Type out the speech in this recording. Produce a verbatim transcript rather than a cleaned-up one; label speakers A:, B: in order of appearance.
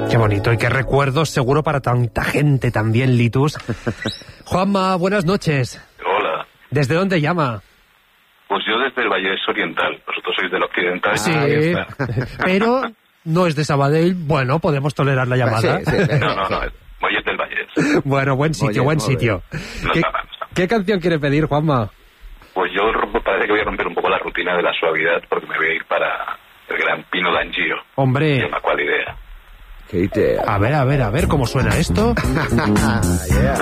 A: Qué bonito y qué recuerdos seguro para tanta gente también, Litus. Juanma, buenas noches.
B: Hola.
A: ¿Desde dónde llama?
B: Pues yo desde el Vallés Oriental. Vosotros sois del Occidental.
A: Sí, pero no es de Sabadell. Bueno, podemos tolerar la llamada.
B: Sí, sí. No, no, no. Vallés del Vallés.
A: Bueno, buen sitio,
B: Vallés,
A: buen sitio.
B: No
A: ¿Qué,
B: está mal, no está mal.
A: ¿Qué canción quiere pedir, Juanma?
B: Pues yo parece que voy a romper un poco la rutina de la suavidad porque me voy a ir para el gran Pino D'Angio.
A: Hombre.
B: Se llama ¿Cuál idea?
C: Qué idea.
A: A ver, a ver, a ver cómo suena esto.
C: Yeah.